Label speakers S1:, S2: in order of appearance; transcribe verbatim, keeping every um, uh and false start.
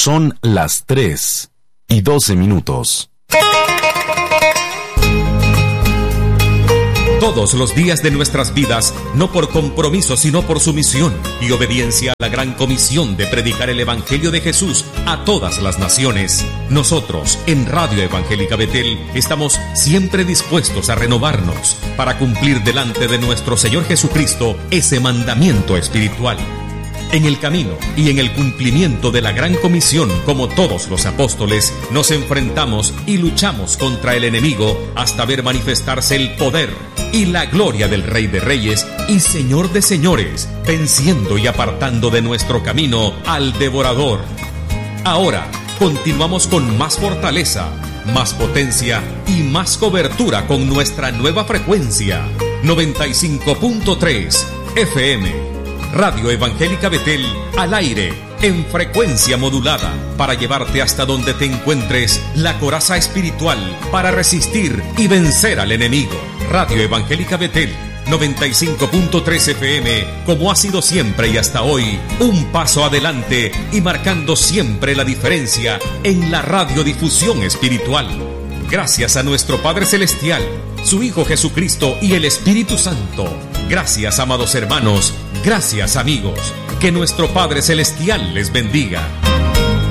S1: Son las tres y doce minutos.
S2: Todos los días de nuestras vidas, no por compromiso, sino por sumisión y obediencia a la gran comisión de predicar el Evangelio de Jesús a todas las naciones. Nosotros, en Radio Evangélica Betel, estamos siempre dispuestos a renovarnos para cumplir delante de nuestro Señor Jesucristo ese mandamiento espiritual. En el camino y en el cumplimiento de la gran comisión, como todos los apóstoles, nos enfrentamos y luchamos contra el enemigo hasta ver manifestarse el poder y la gloria del Rey de Reyes y Señor de Señores, venciendo y apartando de nuestro camino al devorador. Ahora, continuamos con más fortaleza, más potencia y más cobertura con nuestra nueva frecuencia, noventa y cinco punto tres F M. Radio Evangélica Betel, al aire, en frecuencia modulada, para llevarte hasta donde te encuentres la coraza espiritual para resistir y vencer al enemigo. Radio Evangélica Betel, noventa y cinco punto tres F M, como ha sido siempre y hasta hoy, un paso adelante y marcando siempre la diferencia en la radiodifusión espiritual. Gracias a nuestro Padre Celestial, su Hijo Jesucristo y el Espíritu Santo. Gracias, amados hermanos. Gracias, amigos. Que nuestro Padre Celestial les bendiga.